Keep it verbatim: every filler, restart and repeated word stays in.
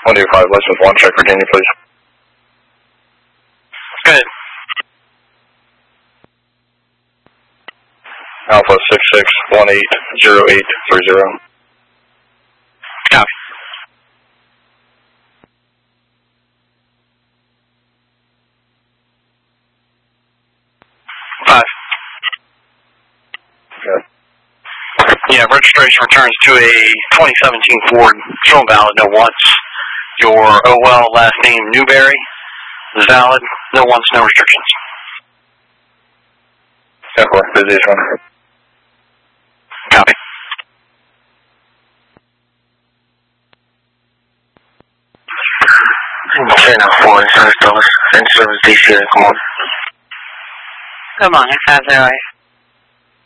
one two five, license one, check Virginia, please. Good. Alpha six six one eight zero eight three zero. Copy. Five. Good. Yeah, registration returns to a twenty seventeen Ford, still valid, no wants. Your O L last name Newberry is valid, no wants, no restrictions. ten four, busy one. Copy. ten four, service Dallas, and service D C, come on. Come on, five zero eight.